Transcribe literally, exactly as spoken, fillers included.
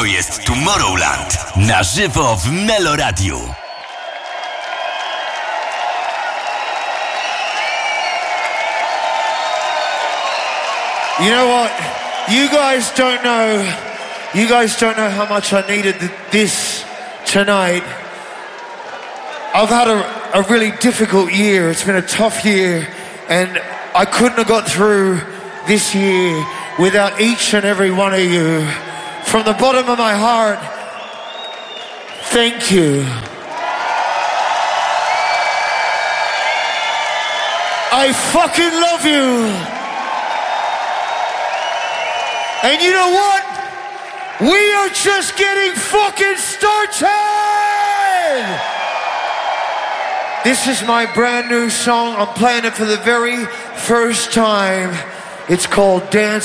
jest Tomorrowland na żywo w Melo Radio. You know what? You guys don't know. You guys don't know how much I needed this tonight. I've had a, a really difficult year. It's been a tough year, and I couldn't have got through this year without each and every one of you. From the bottom of my heart, thank you. I fucking love you. And you know what? We are just getting fucking started! This is my brand new song. I'm playing it for the very first time. It's called Dance